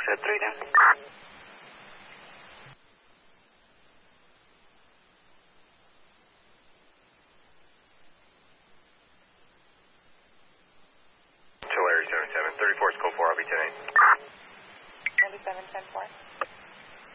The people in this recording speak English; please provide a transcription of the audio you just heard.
Exit 3 down. Tulare 77, 34 is code 4, I'll be 10-8. 97, 10-4.